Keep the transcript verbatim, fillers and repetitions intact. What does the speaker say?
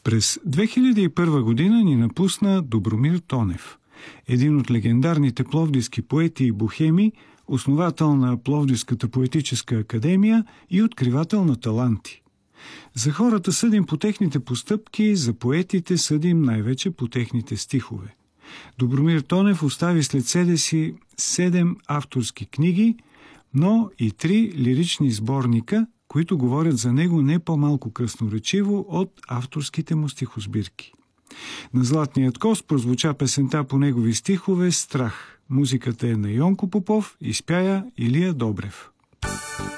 През две хиляди и първа година ни напусна Добромир Тонев, един от легендарните пловдивски поети и бохеми, основател на Пловдивската поетическа академия и откривател на таланти. За хората съдим по техните постъпки, за поетите съдим най-вече по техните стихове. Добромир Тонев остави след себе си седем авторски книги, но и три лирични сборника, които говорят за него не по-малко красноречиво от авторските му стихосбирки. На Златният кост прозвуча песента по негови стихове «Страх». Музиката е на Йонко Попов, изпя я Илия Добрев.